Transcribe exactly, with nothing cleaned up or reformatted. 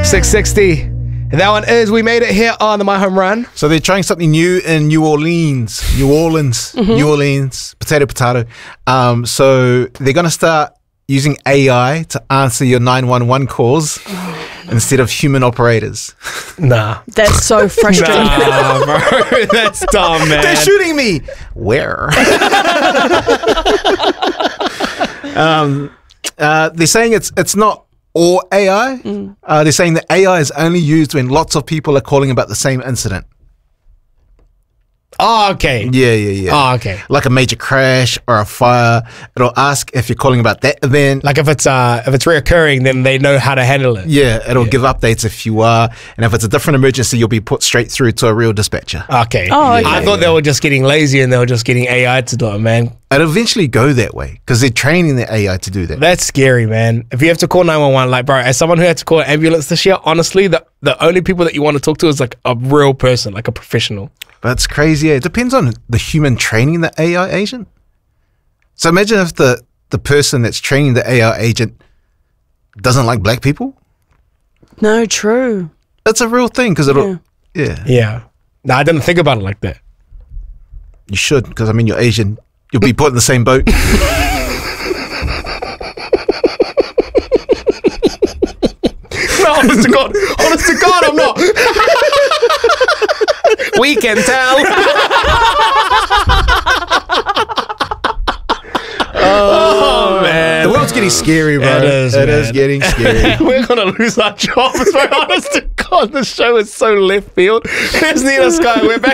six sixty. And that one is, we made it here on the My Home Run. So they're trying something new in New Orleans. New Orleans. Mm-hmm. New Orleans. Potato, potato. Um, so they're going to start using A I to answer your nine one one calls instead of human operators. Nah. That's so frustrating. Nah, bro. That's dumb, man. They're shooting me. Where? um, uh, they're saying it's it's not all A I. Mm. Uh, they're saying that A I is only used when lots of people are calling about the same incident. Oh, okay. Yeah, yeah, yeah. Oh, okay. Like a major crash or a fire. It'll ask if you're calling about that event. Like if it's uh if it's reoccurring, then they know how to handle it. Yeah, it'll yeah. give updates if you are. And if it's a different emergency, you'll be put straight through to a real dispatcher. Okay. Oh, okay. I thought they were just getting lazy and they were just getting A I to do it, man. It'll eventually go that way because they're training the A I to do that. That's scary, man. If you have to call nine one one, like, bro, as someone who had to call an ambulance this year, honestly, the, the only people that you want to talk to is like a real person, like a professional. But it's crazy. It depends on the human training the A I agent. So imagine if the, the person that's training the A I agent doesn't like black people. No, true. That's a real thing because it'll, yeah. yeah. Yeah. No, I didn't think about it like that. You should, because I mean, you're Asian. You'll be put in the same boat. No, honest to God. Honest to God, I'm not. We can tell. Oh, man. The world's getting scary, bro. It is, It man. is getting scary. We're going to lose our jobs, bro. Honest to God, the show is so left field. There's Nina Sky. We're back